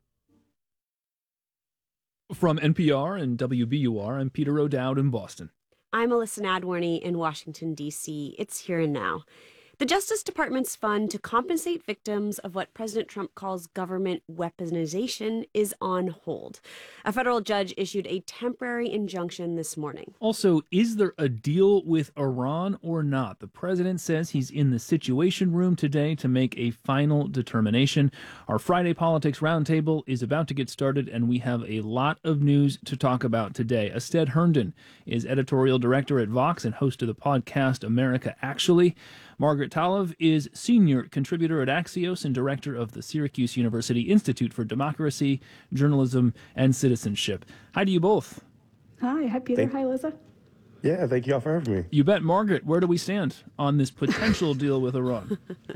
[SPEAKER 9] From N P R and W B U R, I'm Peter O'Dowd in Boston.
[SPEAKER 8] I'm Alyssa Nadworny in Washington, D C It's Here and Now. The Justice Department's fund to compensate victims of what President Trump calls government weaponization is on hold. A federal judge issued a temporary injunction this morning.
[SPEAKER 9] Also, is there a deal with Iran or not? The president says he's in the Situation Room today to make a final determination. Our Friday Politics Roundtable is about to get started, and we have a lot of news to talk about today. Ested Herndon is editorial director at Vox and host of the podcast America Actually. Margaret Talev is senior contributor at Axios and director of the Syracuse University Institute for Democracy, Journalism, and Citizenship. Hi to you both.
[SPEAKER 17] Hi. Hi, Peter.
[SPEAKER 18] Thank-
[SPEAKER 17] Hi, Liza.
[SPEAKER 18] Yeah, thank you all for having me.
[SPEAKER 9] You bet. Margaret, where do we stand on this potential deal with Iran?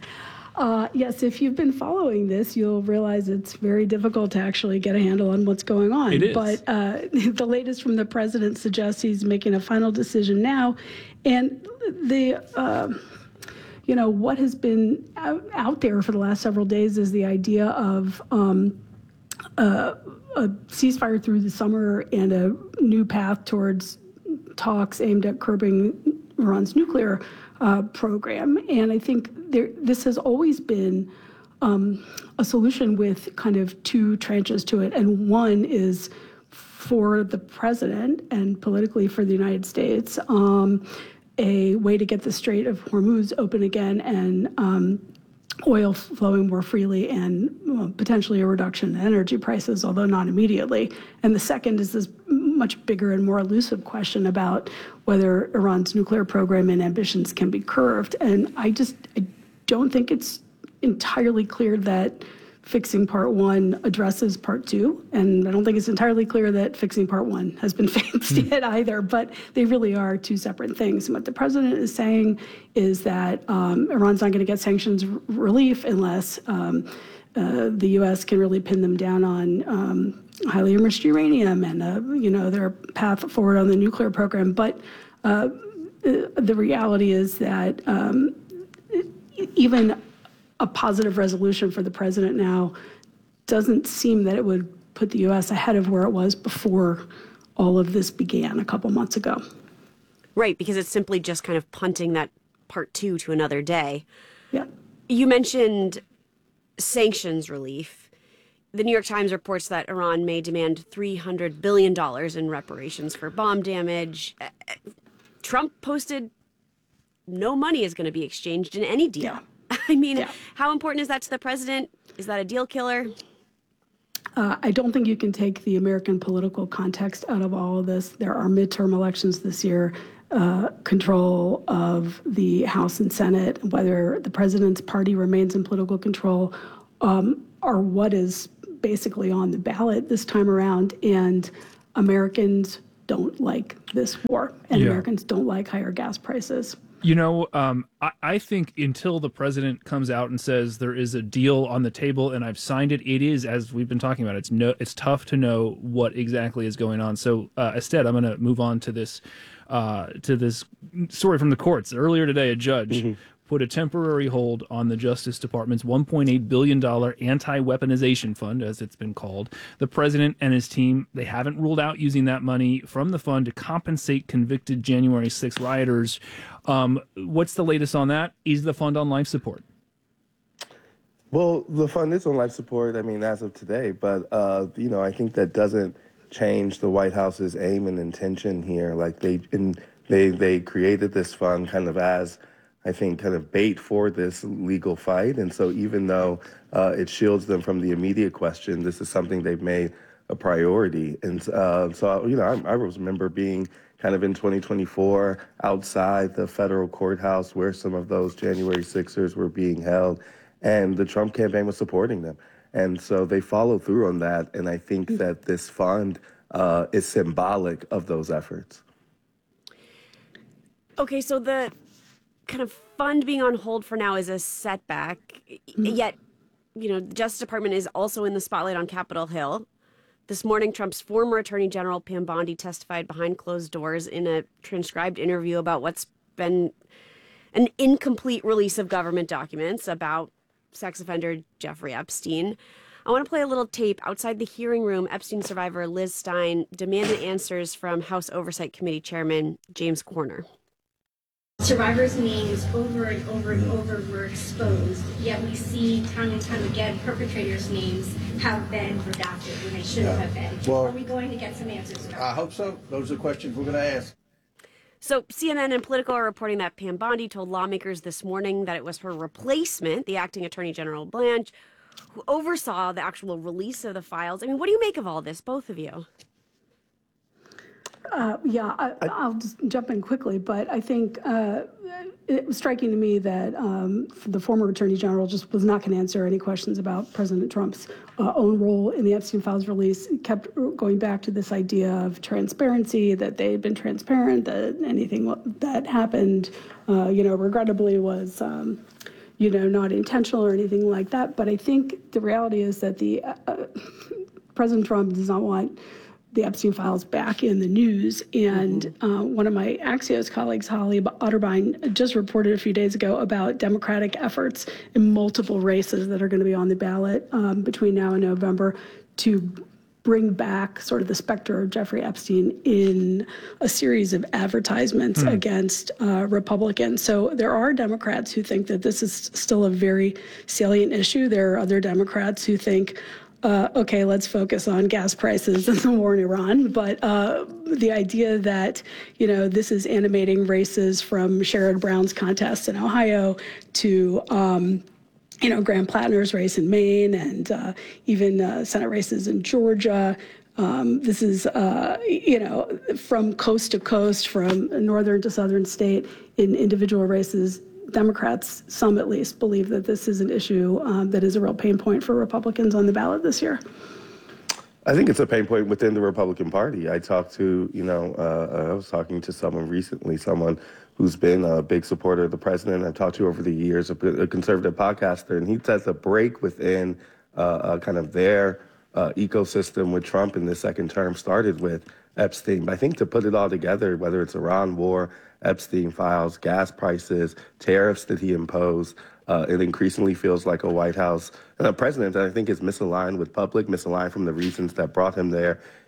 [SPEAKER 17] Uh, yes, if you've been following this, you'll realize it's very difficult to actually get a handle on what's going on.
[SPEAKER 9] It is.
[SPEAKER 17] But uh, the latest from the president suggests he's making a final decision now. And the... Uh, You know, what has been out, out there for the last several days is the idea of um, uh, a ceasefire through the summer and a new path towards talks aimed at curbing Iran's nuclear uh, program. And I think there, this has always been um, a solution with kind of two tranches to it. And one is for the president and politically for the United States, um, a way to get the Strait of Hormuz open again and um, oil flowing more freely and well, potentially a reduction in energy prices, although not immediately. And the second is this much bigger and more elusive question about whether Iran's nuclear program and ambitions can be curbed. And I just I don't think it's entirely clear that fixing part one addresses part two. And I don't think it's entirely clear that fixing part one has been fixed mm. yet either, but they really are two separate things. And what the president is saying is that um, Iran's not going to get sanctions r- relief unless um, uh, the U S can really pin them down on um, highly enriched uranium and, uh, you know, their path forward on the nuclear program. But uh, the reality is that um, even a positive resolution for the president now doesn't seem that it would put the U S ahead of where it was before all of this began a couple months ago.
[SPEAKER 8] Right, because it's simply just kind of punting that part two to another day.
[SPEAKER 17] Yeah.
[SPEAKER 8] You mentioned sanctions relief. The New York Times reports that Iran may demand three hundred billion dollars in reparations for bomb damage. Trump posted no money is going to be exchanged in any deal. Yeah. I mean, yeah. How important is that to the president? Is that a deal killer?
[SPEAKER 17] Uh, I don't think you can take the American political context out of all of this. There are midterm elections this year. Uh, control of the House and Senate, whether the president's party remains in political control, um, are what is basically on the ballot this time around. And Americans don't like this war, and yeah. Americans don't like higher gas prices.
[SPEAKER 9] You know, um, I, I think until the president comes out and says there is a deal on the table and I've signed it, it is, as we've been talking about, it's no, it's tough to know what exactly is going on. So, uh, instead, I'm going to move on to this, uh, to this story from the courts. Earlier today, a judge mm-hmm. put a temporary hold on the Justice Department's one point eight billion dollars anti-weaponization fund, as it's been called. The president and his team, they haven't ruled out using that money from the fund to compensate convicted January sixth rioters. Um, what's the latest on that? Is the fund on life support?
[SPEAKER 18] Well, the fund is on life support, I mean, as of today. But, uh, you know, I think that doesn't change the White House's aim and intention here. Like, they, in, they, they created this fund kind of as, I think, kind of bait for this legal fight. And so even though uh, it shields them from the immediate question, this is something they've made a priority. And uh, so, you know, I, I remember being kind of in twenty twenty-four outside the federal courthouse where some of those January sixers were being held, and the Trump campaign was supporting them. And so they followed through on that. And I think that this fund uh, is symbolic of those efforts.
[SPEAKER 8] Okay, so the kind of fund being on hold for now is a setback. Mm-hmm. Yet, you know, the Justice Department is also in the spotlight on Capitol Hill. This morning, Trump's former Attorney General Pam Bondi testified behind closed doors in a transcribed interview about what's been an incomplete release of government documents about sex offender Jeffrey Epstein. I want to play a little tape. Outside the hearing room, Epstein survivor Liz Stein demanded answers from House Oversight Committee Chairman James Corner.
[SPEAKER 1] Survivors' names over and over and over were exposed, yet we see time and time again perpetrators' names have been redacted when they shouldn't yeah. have been. Well, are we going to get some answers about
[SPEAKER 2] I hope so. Those are questions we're going to ask.
[SPEAKER 8] So C N N and Politico are reporting that Pam Bondi told lawmakers this morning that it was her replacement, the acting Attorney General Blanche, who oversaw the actual release of the files. I mean, what do you make of all this, both of you?
[SPEAKER 17] Uh, yeah, I, I'll just jump in quickly, but I think uh, it was striking to me that um, the former Attorney General just was not going to answer any questions about President Trump's uh, own role in the Epstein files release. It kept going back to this idea of transparency, that they had been transparent, that anything that happened, uh, you know, regrettably was, um, you know, not intentional or anything like that. But I think the reality is that the uh, President Trump does not want the Epstein files back in the news. And mm-hmm. uh, one of my Axios colleagues, Holly Otterbein, just reported a few days ago about Democratic efforts in multiple races that are going to be on the ballot um, between now and November to bring back sort of the specter of Jeffrey Epstein in a series of advertisements mm. against uh, Republicans. So there are Democrats who think that this is still a very salient issue. There are other Democrats who think, Uh, okay, let's focus on gas prices and the war in Iran. But uh, the idea that, you know, this is animating races from Sherrod Brown's contest in Ohio to, um, you know, Graham Plattner's race in Maine and uh, even uh, Senate races in Georgia. Um, this is, uh, you know, from coast to coast, from northern to southern state in individual races. Democrats, some at least, believe that this is an issue um, that is a real pain point for Republicans on the ballot this year.
[SPEAKER 18] I think it's a pain point within the Republican Party. I talked to, you know, uh, I was talking to someone recently, someone who's been a big supporter of the president. I've talked to over the years, a, a conservative podcaster, and he says the break within uh, uh, kind of their uh, ecosystem with Trump in the second term started with Epstein. But I think to put it all together, whether it's Iran war, Epstein files, gas prices, tariffs that he imposed, uh, it increasingly feels like a White House and a president that I think is misaligned with public, misaligned from the reasons that brought him there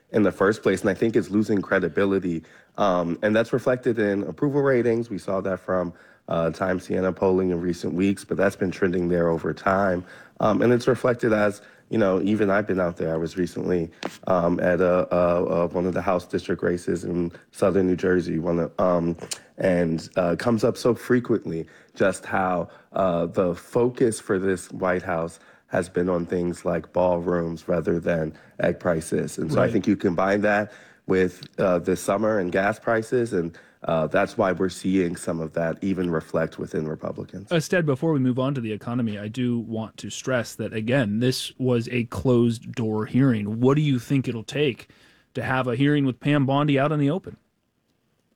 [SPEAKER 18] in the first place. And I think it's losing credibility. Um, and that's reflected in approval ratings. We saw that from uh, Times Siena polling in recent weeks, but that's been trending there over time. Um, and it's reflected as, you know, even I've been out there. I was recently um, at a, a, a, one of the House district races in southern New Jersey, one of, um, and uh, comes up so frequently just how uh, the focus for this White House has been on things like ballrooms rather than egg prices. And so right. I think you combine that with uh, this summer and gas prices, and Uh, that's why we're seeing some of that even reflect within Republicans.
[SPEAKER 9] Instead, before we move on to the economy, I do want to stress that, again, this was a closed-door hearing. What do you think it'll take to have a hearing with Pam Bondi out in the open?